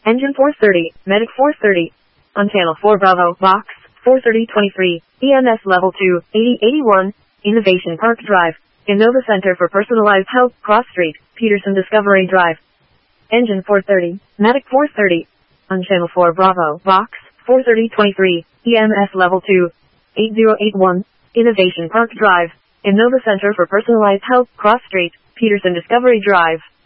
Engine 430, Medic 430. On Channel 4 Bravo, Box 43023, EMS Level 2, 8081, Innovation Park Drive, Innova Center for Personalized Health, Cross Street, Peterson Discovery Drive. Engine 430, Medic 430. On Channel 4 Bravo, Box 43023, EMS Level 2, 8081, Innovation Park Drive, Innova Center for Personalized Health, Cross Street, Peterson Discovery Drive.